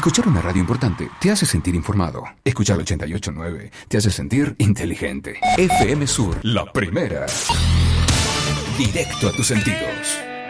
Escuchar una radio importante te hace sentir informado. Escuchar 88.9 te hace sentir inteligente. FM Sur, la primera. Directo a tus sentidos.